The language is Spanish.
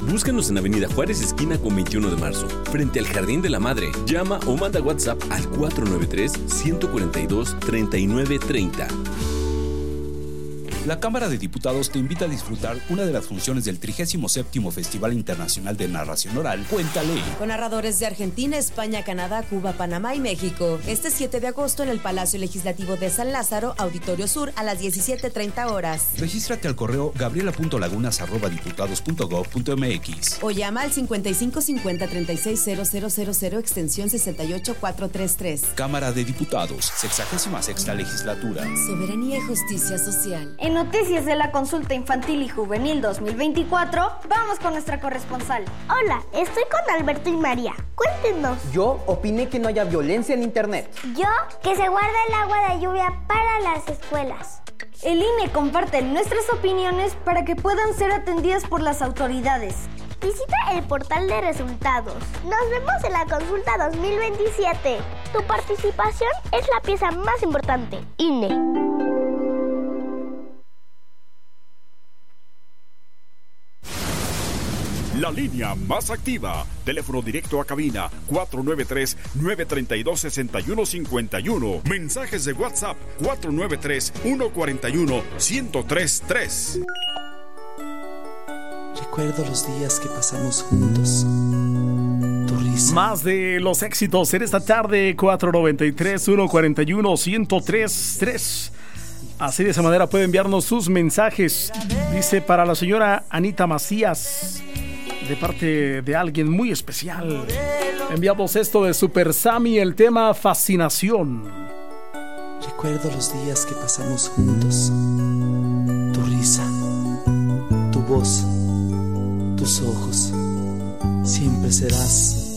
Búscanos en Avenida Juárez, esquina con 21 de marzo, frente al Jardín de la Madre. Llama o manda WhatsApp al 493-142-3930. La Cámara de Diputados te invita a disfrutar una de las funciones del 37º Festival Internacional de Narración Oral, Cuéntale. Con narradores de Argentina, España, Canadá, Cuba, Panamá y México. Este 7 de agosto en el Palacio Legislativo de San Lázaro, Auditorio Sur, a las 17:30 horas. Regístrate al correo gabriela.lagunas@diputados.gov.mx o llama al 5550-360000 extensión 68433. Cámara de Diputados, 66ª Legislatura. Soberanía y justicia social. En noticias de la Consulta Infantil y Juvenil 2024, vamos con nuestra corresponsal. Hola, estoy con Alberto y María. Cuéntenos. Yo opiné que no haya violencia en internet. Yo, que se guarda el agua de lluvia para las escuelas. El INE comparte nuestras opiniones para que puedan ser atendidas por las autoridades. Visita el portal de resultados. Nos vemos en la Consulta 2027. Tu participación es la pieza más importante. INE. La línea más activa. Teléfono directo a cabina 493-932-6151. Mensajes de WhatsApp 493-141-1033. Recuerdo los días que pasamos juntos. Tu risa. Más de los éxitos en esta tarde. 493-141-1033. Así de esa manera puede enviarnos sus mensajes. Dice para la señora Anita Macías, de parte de alguien muy especial. Enviamos esto de Super Sammy, el tema Fascinación. Recuerdo los días que pasamos juntos. Tu risa, tu voz, tus ojos. Siempre serás